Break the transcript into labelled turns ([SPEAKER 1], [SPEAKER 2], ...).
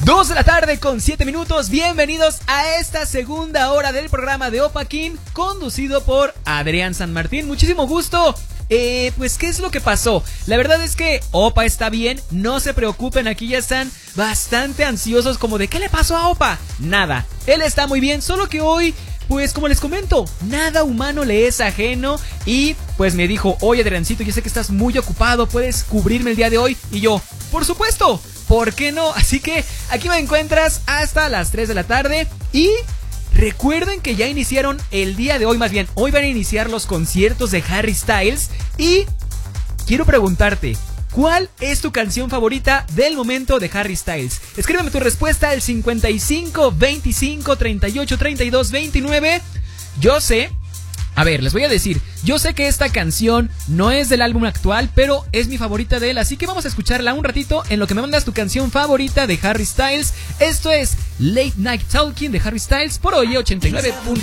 [SPEAKER 1] 2 de la tarde con 7 minutos. Bienvenidos a esta segunda hora del programa de Opa King, conducido por Adrián San Martín. Muchísimo gusto. Pues, ¿qué es lo que pasó? La verdad es que Opa está bien, no se preocupen, aquí ya están bastante ansiosos como de ¿qué le pasó a Opa? Nada, él está muy bien, solo que hoy, pues como les comento, nada humano le es ajeno. Y pues me dijo, oye Adriancito, yo sé que estás muy ocupado, ¿puedes cubrirme el día de hoy? Y yo, por supuesto, ¿por qué no? Así que aquí me encuentras hasta las 3 de la tarde. Y recuerden que ya iniciaron el día de hoy, más bien, hoy van a iniciar los conciertos de Harry Styles. Y quiero preguntarte, ¿cuál es tu canción favorita del momento de Harry Styles? Escríbeme tu respuesta al 55 25 38 32 29. Yo sé, a ver, les voy a decir, yo sé que esta canción no es del álbum actual, pero es mi favorita de él, así que vamos a escucharla un ratito en lo que me mandas tu canción favorita de Harry Styles. Esto es Late Night Talking de Harry Styles por Oye 89.